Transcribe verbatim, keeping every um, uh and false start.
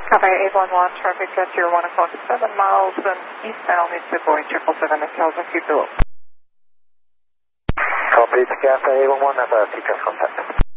Cafe eight one one, traffic jet zero one o'clock, seven miles and eastbound into Boeing triple seven, it tells a few below. Copy to Cafe eight one one, have a T-Trust contact.